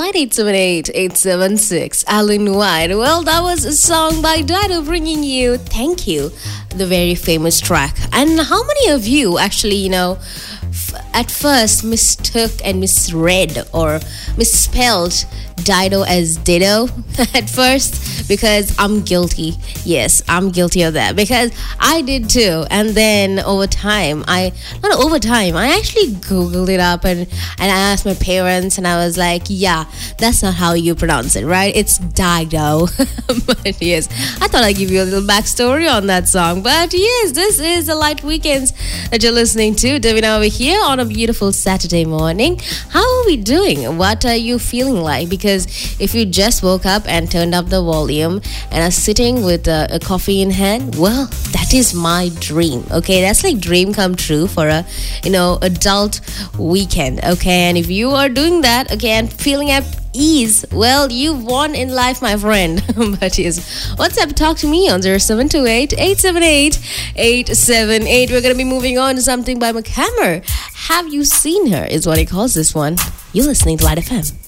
line 878-876 Alan White. Well, that was a song by Dido bringing you Thank You, the very famous track. And how many of you actually, at first mistook and misread or misspelled Dido as Ditto at first? Because I'm guilty. Yes, I'm guilty of that because I did too. And then over time, I actually Googled it up and I asked my parents and I was like, yeah, that's not how you pronounce it, right? It's Dido. But yes, I thought I'd give you a little backstory on that song. But yes, this is the Light Weekends that you're listening to. Davina over here on a beautiful Saturday morning. How are we doing? What are you feeling like? Because if you just woke up and turned up the volume and are sitting with a coffee in hand, well, that is my dream. Okay, that's like dream come true for a adult weekend. Okay, and if you are doing that, okay, and feeling at ease, well, you've won in life, my friend. But yes, WhatsApp, talk to me on 0728-878-878. We're gonna be moving on to something by McHammer. Have You Seen Her is what he calls this one. You're listening to Light FM.